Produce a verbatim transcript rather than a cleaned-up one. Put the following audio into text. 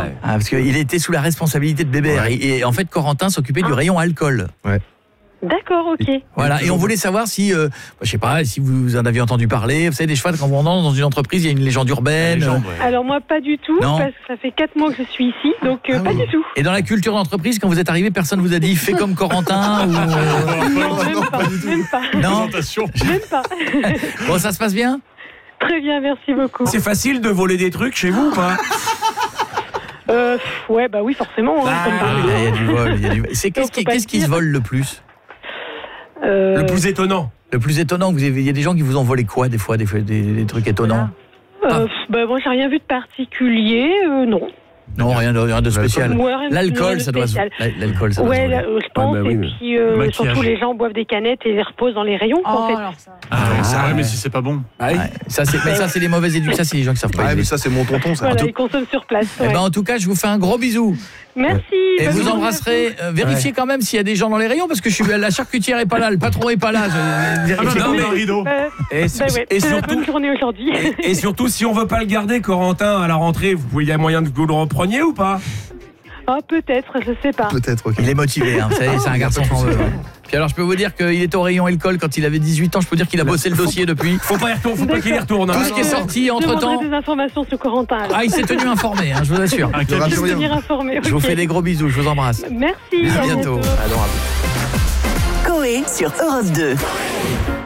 ouais. Ah, parce qu'il était sous la responsabilité de Bébert. Ouais. Et, et en fait, Corentin s'occupait Ah. du rayon alcool. D'accord, ok. Voilà. Et on voulait savoir si, euh, je sais pas, si vous en aviez entendu parler. Vous savez, des chevals, quand on entre dans une entreprise, il y a une légende urbaine. La légende, ouais. Alors moi, pas du tout, Non. parce que ça fait quatre mois que je suis ici, donc euh, Ah pas oui. du tout. Et dans la culture d'entreprise, quand vous êtes arrivé, personne vous a dit fais comme Corentin ou... Non, même pas, même pas. Non. Présentation. Même pas. Bon, ça se passe bien? Très bien, merci beaucoup. C'est facile de voler des trucs chez vous ou pas? Euh, pff, ouais, bah oui, forcément. hein, Ah, comme Ah, partout. il y a- il y a du vol. il y a du- C'est qu'est-ce Donc, qui, faut pas qu'est-ce qui dire. se vole le plus? Euh, Le plus étonnant. Le plus étonnant, que vous avez, il y a des gens qui vous ont volé quoi des fois, des, fois, des, des trucs étonnants? euh, pff, bah, moi, j'ai rien vu de particulier, euh, non. Non, rien de, rien de spécial. Ouais, rien de- rien L'alcool, de ça doit se... spécial. L'alcool, ça doit se Ouais, voler. là, euh, je pense, bah oui, et mais- puis euh, Maquillage. surtout les gens boivent des canettes et les reposent dans les rayons, en fait. Ah, ouais, c'est Ah, vrai, ouais. mais si c'est pas bon. Ah oui. Ouais, ça, c'est, mais ça, c'est les mauvaises éducations. Ça, c'est les gens qui savent pas Ah, mais élever. ça, c'est mon tonton, ça. Voilà, ils consomment sur place. Eh ouais. ben, en tout cas, je vous fais un gros bisou. Merci. Et bonne vous journée à embrasserez. euh, vérifiez quand même s'il y a des gens dans les rayons, parce que je suis la charcutière est pas là, le patron est pas là. Je- Ah, vérifiez. non, mais rideau. vous. Euh, Et, bah ouais, et c'est la surtout, bonne journée aujourd'hui. et surtout, si on veut pas le garder, Corentin, à la rentrée, vous pouvez, il y a moyen de vous le repreniez ou pas? Ah, peut-être, je sais pas. Peut-être, ok. Il est motivé, hein, vous savez, c'est un garçon qu'on veut. Puis alors, je peux vous dire qu'il est au rayon alcool quand il avait dix-huit ans. Je peux vous dire qu'il a bossé le dossier depuis. Faut pas y retourner, faut pas qu'il y retourne. hein. Tout ce qui est sorti entre Je temps. demanderai des informations sur Corentin. alors. Ah, il s'est tenu informé, hein, je vous assure. Un Ne Je rate vais rien. tenir informé. Je vous ok. fais des gros bisous, je vous embrasse. Merci. À bientôt. Alors, à vous. Coé sur Europe deux.